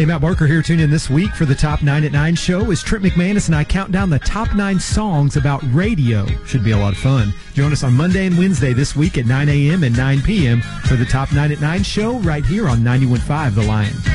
Hey, Matt Barker here. Tune in this week for the Top 9 at 9 show as Trent McManus and I count down the top 9 songs about radio. Should be a lot of fun. Join us on Monday and Wednesday this week at 9 a.m. and 9 p.m. for the Top 9 at 9 show right here on 91.5 The Lion.